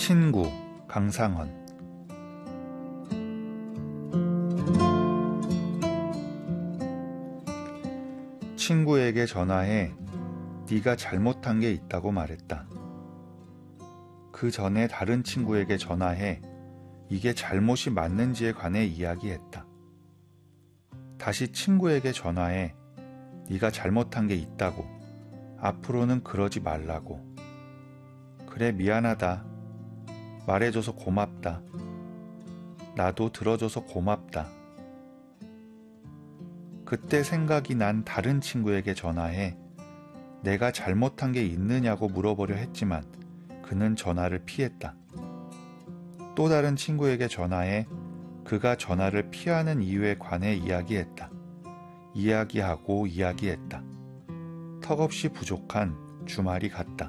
친구 강상헌. 친구에게 전화해 네가 잘못한 게 있다고 말했다. 그 전에 다른 친구에게 전화해 이게 잘못이 맞는지에 관해 이야기했다. 다시 친구에게 전화해 네가 잘못한 게 있다고, 앞으로는 그러지 말라고, 그래 미안하다, 말해줘서 고맙다, 나도 들어줘서 고맙다. 그때 생각이 난 다른 친구에게 전화해 내가 잘못한 게 있느냐고 물어보려 했지만 그는 전화를 피했다. 또 다른 친구에게 전화해 그가 전화를 피하는 이유에 관해 이야기했다. 이야기하고 이야기했다. 턱없이 부족한 주말이 갔다.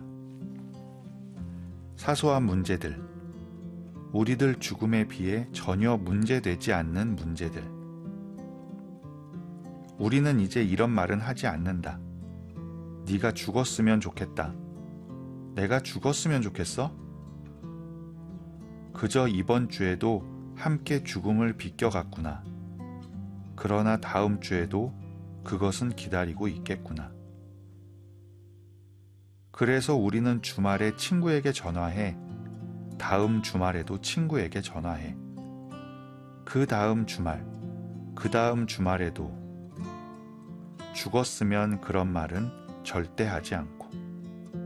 사소한 문제들, 우리들 죽음에 비해 전혀 문제되지 않는 문제들. 우리는 이제 이런 말은 하지 않는다. 네가 죽었으면 좋겠다. 내가 죽었으면 좋겠어? 그저 이번 주에도 함께 죽음을 비껴갔구나. 그러나 다음 주에도 그것은 기다리고 있겠구나. 그래서 우리는 주말에 친구에게 전화해 다음 주말에도 친구에게 전화해 그 다음 주말, 그 다음 주말에도 죽었으면 그런 말은 절대 하지 않고